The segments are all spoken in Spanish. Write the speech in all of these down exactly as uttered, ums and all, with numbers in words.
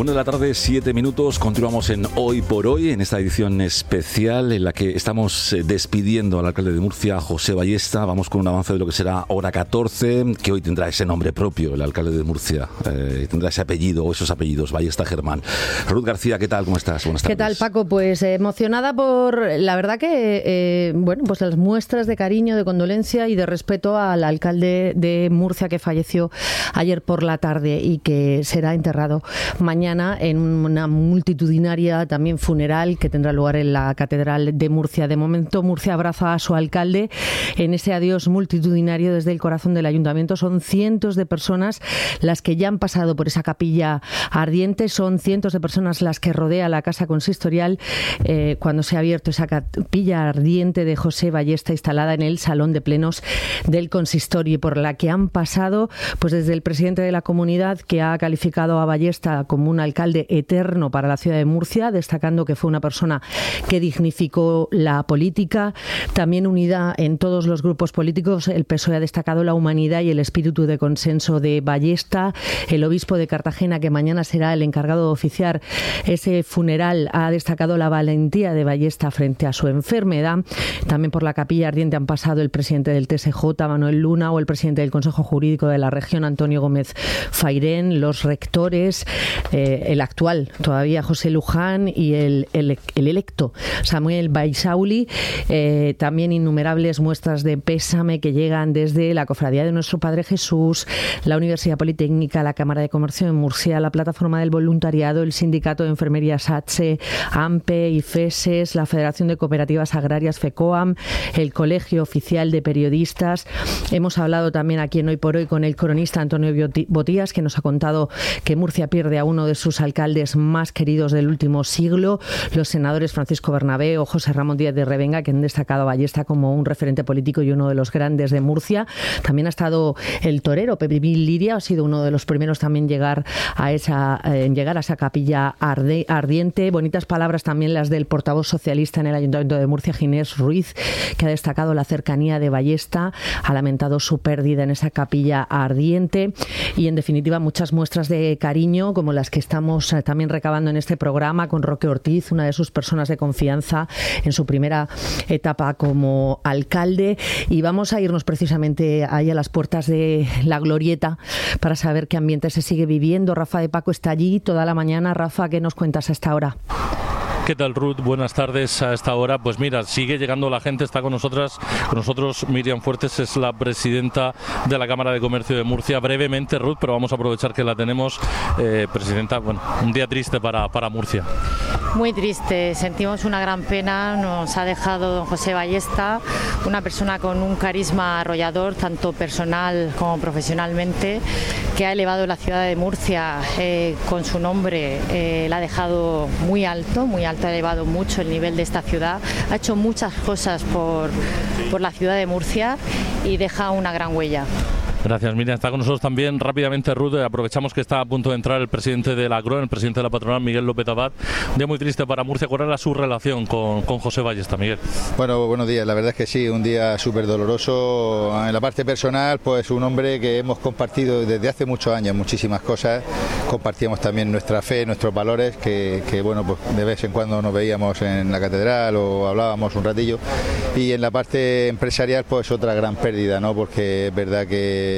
Una de la tarde, siete minutos. Continuamos en Hoy por Hoy, en esta edición especial en la que estamos despidiendo al alcalde de Murcia, José Ballesta. Vamos con un avance de lo que será Hora catorce, que hoy tendrá ese nombre propio, el alcalde de Murcia. Eh, tendrá ese apellido o esos apellidos, Ballesta Germán. Ruth García, ¿qué tal? ¿Cómo estás? Buenas tardes. ¿Qué tal, Paco? Pues eh, emocionada por, la verdad que, eh, bueno, pues las muestras de cariño, de condolencia y de respeto al alcalde de Murcia que falleció ayer por la tarde y que será enterrado mañana en una multitudinaria también funeral que tendrá lugar en la Catedral de Murcia. De momento, Murcia abraza a su alcalde en ese adiós multitudinario desde el corazón del ayuntamiento. Son cientos de personas las que ya han pasado por esa capilla ardiente, son cientos de personas las que rodea la casa consistorial eh, cuando se ha abierto esa capilla ardiente de José Ballesta instalada en el salón de plenos del consistorio, y por la que han pasado pues desde el presidente de la comunidad, que ha calificado a Ballesta como un alcalde eterno para la ciudad de Murcia, destacando que fue una persona que dignificó la política, también unida en todos los grupos políticos. El P S O E ha destacado la humanidad y el espíritu de consenso de Ballesta. El obispo de Cartagena, que mañana será el encargado de oficiar ese funeral, ha destacado la valentía de Ballesta frente a su enfermedad. También por la capilla ardiente han pasado el presidente del T S J, Manuel Luna, o el presidente del Consejo Jurídico de la región, Antonio Gómez Fairén, los rectores, eh, el actual todavía José Luján y el, el, el electo Samuel Baisauli. Eh, también innumerables muestras de pésame que llegan desde la Cofradía de Nuestro Padre Jesús, la Universidad Politécnica, la Cámara de Comercio de Murcia, la Plataforma del Voluntariado, el Sindicato de Enfermería SATSE, AMPE y FESES, la Federación de Cooperativas Agrarias FECOAM, el Colegio Oficial de Periodistas. Hemos hablado también aquí en Hoy por Hoy con el cronista Antonio Botías, que nos ha contado que Murcia pierde a uno de sus alcaldes más queridos del último siglo, los senadores Francisco Bernabé o José Ramón Díaz de Revenga, que han destacado a Ballesta como un referente político y uno de los grandes de Murcia. También ha estado el torero Pepe Liria, ha sido uno de los primeros también llegar a esa, eh, en llegar a esa capilla arde, ardiente. Bonitas palabras también las del portavoz socialista en el Ayuntamiento de Murcia, Ginés Ruiz, que ha destacado la cercanía de Ballesta, ha lamentado su pérdida en esa capilla ardiente y, en definitiva, muchas muestras de cariño como las que estamos eh, también recabando en este programa con Roque Ortiz, una de sus personas de confianza en su primera etapa como alcalde. Y vamos a irnos precisamente ahí a las puertas de la Glorieta para saber qué ambiente se sigue viviendo. Rafa de Paco está allí toda la mañana. Rafa, ¿qué nos cuentas a esta hora? ¿Qué tal, Ruth? Buenas tardes a esta hora. Pues mira, sigue llegando la gente, está con nosotras, con nosotros Miriam Fuertes, es la presidenta de la Cámara de Comercio de Murcia. Brevemente, Ruth, pero vamos a aprovechar que la tenemos. Eh, presidenta, bueno, un día triste para, para Murcia. Muy triste, sentimos una gran pena, nos ha dejado don José Ballesta, una persona con un carisma arrollador, tanto personal como profesionalmente, que ha elevado la ciudad de Murcia eh, con su nombre, eh, la ha dejado muy alto, muy alto, ha elevado mucho el nivel de esta ciudad, ha hecho muchas cosas por, por la ciudad de Murcia y deja una gran huella. Gracias, Miriam. Está con nosotros también rápidamente Ruth. Aprovechamos que está a punto de entrar el presidente de la CROE, el presidente de la patronal, Miguel López Abad. Un día muy triste para Murcia. ¿Cuál era su relación con, con José Ballesta, Miguel? Bueno, buenos días. La verdad es que sí, un día súper doloroso. En la parte personal, pues un hombre que hemos compartido desde hace muchos años muchísimas cosas. Compartíamos también nuestra fe, nuestros valores, que, que bueno, pues de vez en cuando nos veíamos en la catedral o hablábamos un ratillo. Y en la parte empresarial, pues otra gran pérdida, ¿no? Porque es verdad que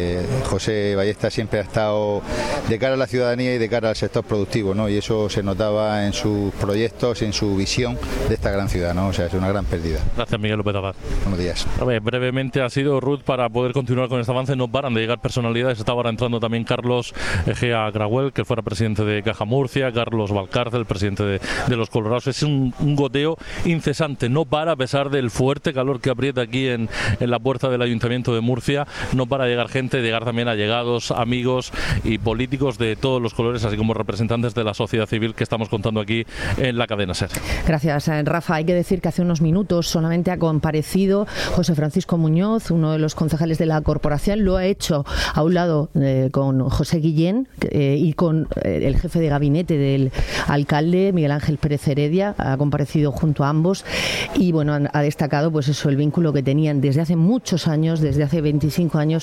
José Ballesta siempre ha estado de cara a la ciudadanía y de cara al sector productivo, ¿no? Y eso se notaba en sus proyectos, en su visión de esta gran ciudad, ¿no? O sea, es una gran pérdida. Gracias, Miguel López Abad. Buenos días. A ver, brevemente ha sido, Ruth, para poder continuar con este avance. No paran de llegar personalidades. Estaba ahora entrando también Carlos Egea Grauel, que fuera presidente de Caja Murcia, Carlos Valcárcel, presidente de, de los Colorados. Es un, un goteo incesante. No para, a pesar del fuerte calor que aprieta aquí en, en la puerta del Ayuntamiento de Murcia. No para llegar gente, llegar también allegados, amigos y políticos de todos los colores, así como representantes de la sociedad civil que estamos contando aquí en la cadena SER. Gracias, Rafa. Hay que decir que hace unos minutos solamente ha comparecido José Francisco Muñoz, uno de los concejales de la corporación. Lo ha hecho a un lado eh, con José Guillén eh, y con eh, el jefe de gabinete del alcalde, Miguel Ángel Pérez Heredia. Ha comparecido junto a ambos y bueno, ha destacado pues eso, el vínculo que tenían desde hace muchos años, desde hace veinticinco años,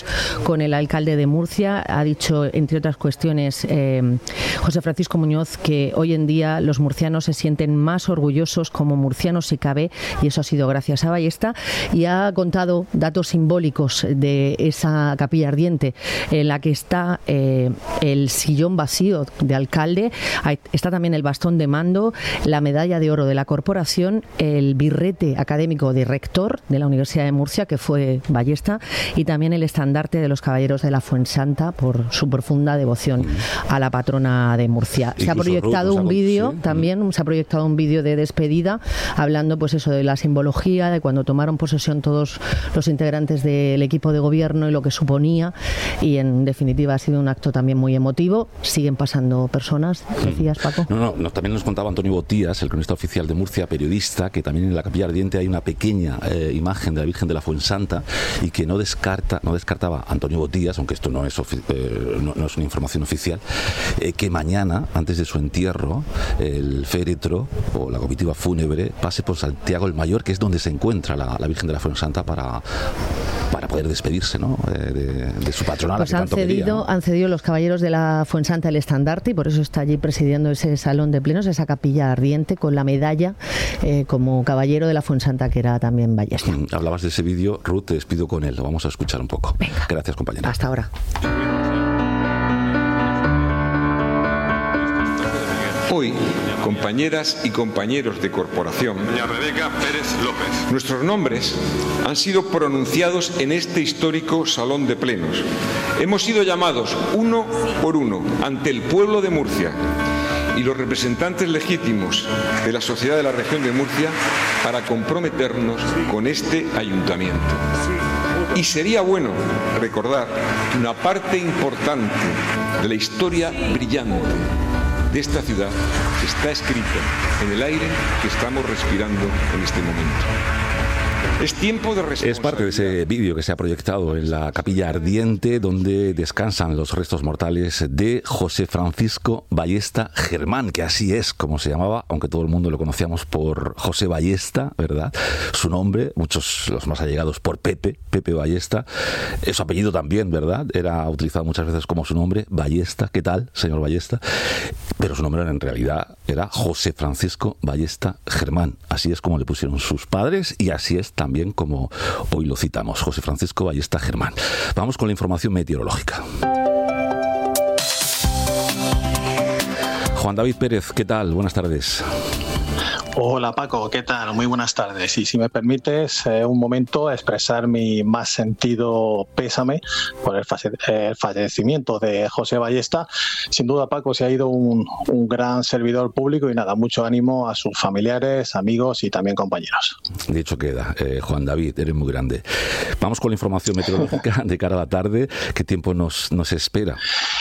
con el alcalde de Murcia. Ha dicho, entre otras cuestiones, eh, José Francisco Muñoz, que hoy en día los murcianos se sienten más orgullosos como murcianos si cabe, y eso ha sido gracias a Ballesta, y ha contado datos simbólicos de esa capilla ardiente en la que está eh, el sillón vacío de alcalde, está también el bastón de mando, la medalla de oro de la corporación, el birrete académico de rector de la Universidad de Murcia, que fue Ballesta, y también el estandarte de los caballeros de la Fuensanta por su profunda devoción a la patrona de Murcia. Se ha proyectado un vídeo también, se ha proyectado un vídeo de despedida hablando pues eso de la simbología de cuando tomaron posesión todos los integrantes del equipo de gobierno y lo que suponía, y en definitiva ha sido un acto también muy emotivo. Siguen pasando personas, decías, Paco. No, no, no, también nos contaba Antonio Botías, el cronista oficial de Murcia, periodista, que también en la capilla ardiente hay una pequeña eh, imagen de la Virgen de la Fuensanta, y que no descarta, no descartaba Antonio Botías, aunque esto no es, eh, no, no es una información oficial, eh, que mañana, antes de su entierro, el féretro o la comitiva fúnebre pase por Santiago el Mayor, que es donde se encuentra la, la Virgen de la Fuensanta, para, para poder despedirse, ¿no?, de, de, de su patrona. Pues que han, tanto cedido, quería, ¿no? han cedido los caballeros de la Fuensanta el estandarte, y por eso está allí presidiendo ese salón de plenos, esa capilla ardiente, con la medalla eh, como caballero de la Fuensanta, que era también Ballesta. Mm, hablabas de ese vídeo, Ruth, te despido con él, lo vamos a escuchar un poco. Venga. Gracias, compañera. Hasta ahora. Hoy, compañeras y compañeros de corporación, doña Rebeca Pérez López, nuestros nombres han sido pronunciados en este histórico salón de plenos. Hemos sido llamados uno por uno ante el pueblo de Murcia y los representantes legítimos de la sociedad de la región de Murcia para comprometernos con este ayuntamiento. Y sería bueno recordar que una parte importante de la historia brillante de esta ciudad está escrita en el aire que estamos respirando en este momento. Es tiempo de responsabilidad. Es parte de ese vídeo que se ha proyectado en la capilla ardiente, donde descansan los restos mortales de José Francisco Ballesta Germán, que así es como se llamaba, aunque todo el mundo lo conocíamos por José Ballesta, ¿verdad? Su nombre, muchos, los más allegados, por Pepe, Pepe Ballesta. Su apellido también, ¿verdad? Era utilizado muchas veces como su nombre, Ballesta. ¿Qué tal, señor Ballesta? Pero su nombre en realidad era José Francisco Ballesta Germán. Así es como le pusieron sus padres, y así es también También como hoy lo citamos, José Francisco Ballesta Germán. Vamos con la información meteorológica. Juan David Pérez, ¿qué tal? Buenas tardes. Hola Paco, ¿qué tal? Muy buenas tardes. Y si me permites eh, un momento expresar mi más sentido pésame por el, face- el fallecimiento de José Ballesta. Sin duda, Paco, se ha ido un, un gran servidor público, y nada, mucho ánimo a sus familiares, amigos y también compañeros. Dicho queda, eh, Juan David, eres muy grande. Vamos con la información meteorológica de cara a la tarde. ¿Qué tiempo nos, nos espera?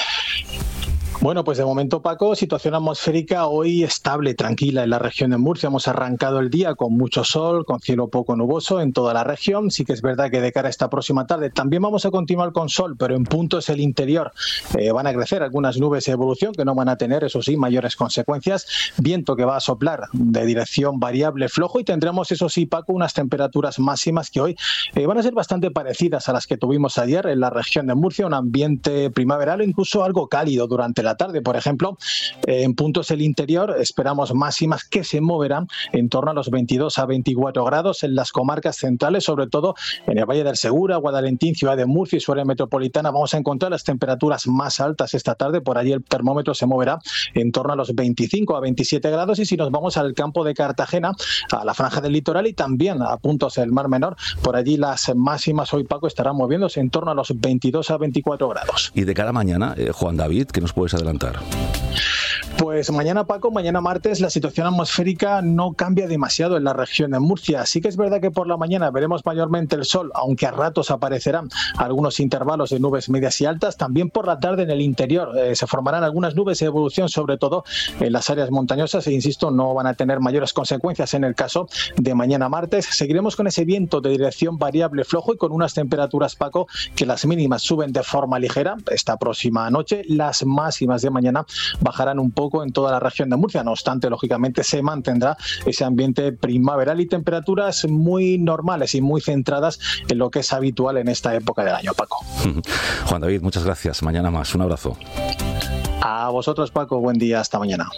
Bueno, pues de momento, Paco, situación atmosférica hoy estable, tranquila en la región de Murcia. Hemos arrancado el día con mucho sol, con cielo poco nuboso en toda la región. Sí que es verdad que de cara a esta próxima tarde también vamos a continuar con sol, pero en puntos del interior eh, van a crecer algunas nubes de evolución que no van a tener, eso sí, mayores consecuencias. Viento que va a soplar de dirección variable flojo, y tendremos, eso sí, Paco, unas temperaturas máximas que hoy eh, van a ser bastante parecidas a las que tuvimos ayer en la región de Murcia. Un ambiente primaveral o incluso algo cálido durante la tarde. Por ejemplo, eh, en puntos del interior esperamos máximas que se moverán en torno a los veintidós a veinticuatro grados en las comarcas centrales, sobre todo en el Valle del Segura, Guadalentín, Ciudad de Murcia y su área metropolitana. Vamos a encontrar las temperaturas más altas esta tarde. Por allí el termómetro se moverá en torno a los veinticinco a veintisiete grados, y si nos vamos al campo de Cartagena, a la franja del litoral y también a puntos del Mar Menor, por allí las máximas hoy, Paco, estarán moviéndose en torno a los veintidós a veinticuatro grados. Y de cara a mañana, eh, Juan David, ¿qué nos puedes adelantar? Pues mañana, Paco, mañana martes, la situación atmosférica no cambia demasiado en la región de Murcia. Sí que es verdad que por la mañana veremos mayormente el sol, aunque a ratos aparecerán algunos intervalos de nubes medias y altas. También por la tarde en el interior eh, se formarán algunas nubes de evolución, sobre todo en las áreas montañosas, e insisto, no van a tener mayores consecuencias en el caso de mañana martes. Seguiremos con ese viento de dirección variable flojo y con unas temperaturas, Paco, que las mínimas suben de forma ligera esta próxima noche. Las máximas de mañana bajarán un poco poco en toda la región de Murcia. No obstante, lógicamente se mantendrá ese ambiente primaveral y temperaturas muy normales y muy centradas en lo que es habitual en esta época del año, Paco. Juan David, muchas gracias. Mañana más. Un abrazo. A vosotros, Paco. Buen día. Hasta mañana.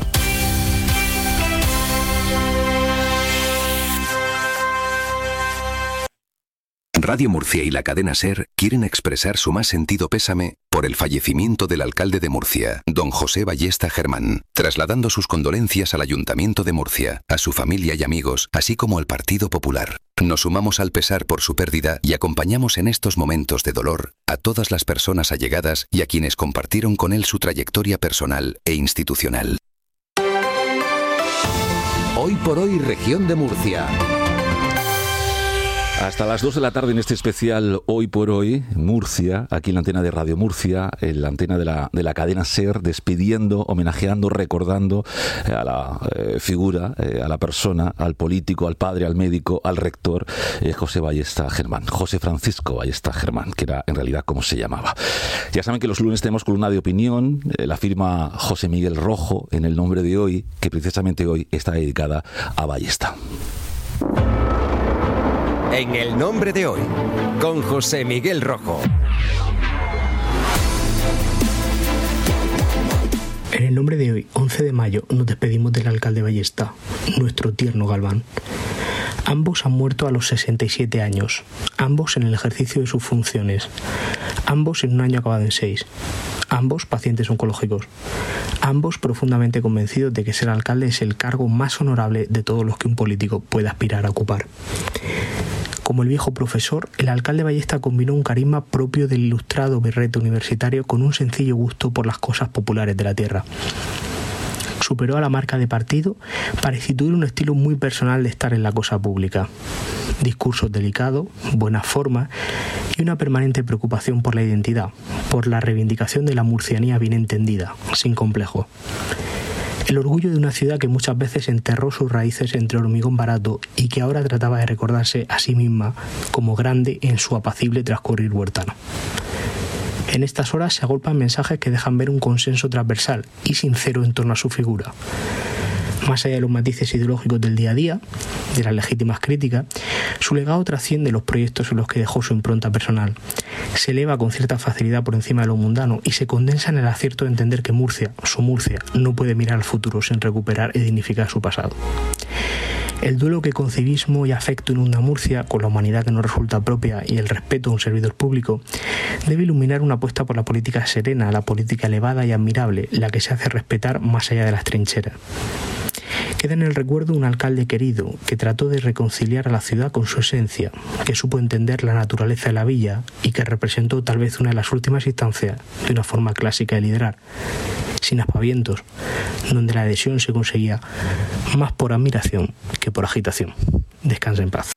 Radio Murcia y la cadena SER quieren expresar su más sentido pésame por el fallecimiento del alcalde de Murcia, don José Ballesta Germán, trasladando sus condolencias al Ayuntamiento de Murcia, a su familia y amigos, así como al Partido Popular. Nos sumamos al pesar por su pérdida y acompañamos en estos momentos de dolor a todas las personas allegadas y a quienes compartieron con él su trayectoria personal e institucional. Hoy por hoy, región de Murcia. Hasta las dos de la tarde en este especial Hoy por Hoy, Murcia, aquí en la antena de Radio Murcia, en la antena de la, de la cadena SER, despidiendo, homenajeando, recordando a la eh, figura, eh, a la persona, al político, al padre, al médico, al rector, eh, José Ballesta Germán, José Francisco Ballesta Germán, que era en realidad como se llamaba. Ya saben que los lunes tenemos columna de opinión, eh, la firma José Miguel Rojo en el nombre de hoy, que precisamente hoy está dedicada a Ballesta. En el nombre de hoy, con José Miguel Rojo. En el nombre de hoy, once de mayo, nos despedimos del alcalde Ballesta, nuestro tierno Galván. Ambos han muerto a los sesenta y siete años, ambos en el ejercicio de sus funciones, ambos en un año acabado en seis, ambos pacientes oncológicos, ambos profundamente convencidos de que ser alcalde es el cargo más honorable de todos los que un político puede aspirar a ocupar. Como el viejo profesor, el alcalde Ballesta combinó un carisma propio del ilustrado berrete universitario con un sencillo gusto por las cosas populares de la tierra. Superó a la marca de partido para instituir un estilo muy personal de estar en la cosa pública. Discursos delicados, buenas formas y una permanente preocupación por la identidad, por la reivindicación de la murcianía bien entendida, sin complejo. El orgullo de una ciudad que muchas veces enterró sus raíces entre hormigón barato y que ahora trataba de recordarse a sí misma como grande en su apacible transcurrir huertano. En estas horas se agolpan mensajes que dejan ver un consenso transversal y sincero en torno a su figura. Más allá de los matices ideológicos del día a día, de las legítimas críticas, su legado trasciende los proyectos en los que dejó su impronta personal. Se eleva con cierta facilidad por encima de lo mundano y se condensa en el acierto de entender que Murcia, su Murcia, no puede mirar al futuro sin recuperar y dignificar su pasado. El duelo que con civismo y afecto inunda Murcia, con la humanidad que nos resulta propia y el respeto a un servidor público, debe iluminar una apuesta por la política serena, la política elevada y admirable, la que se hace respetar más allá de las trincheras. Queda en el recuerdo un alcalde querido que trató de reconciliar a la ciudad con su esencia, que supo entender la naturaleza de la villa y que representó tal vez una de las últimas instancias de una forma clásica de liderar, sin aspavientos, donde la adhesión se conseguía más por admiración que por agitación. Descansa en paz.